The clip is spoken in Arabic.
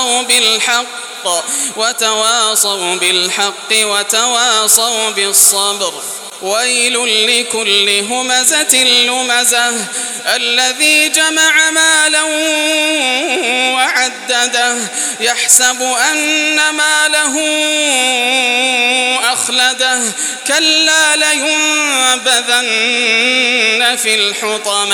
وتواصوا بالحق وتواصوا بالصبر. ويل لكل همزة لمزة الذي جمع مالا وعدده يحسب أن ماله أخلده كلا لينبذن في الحطمة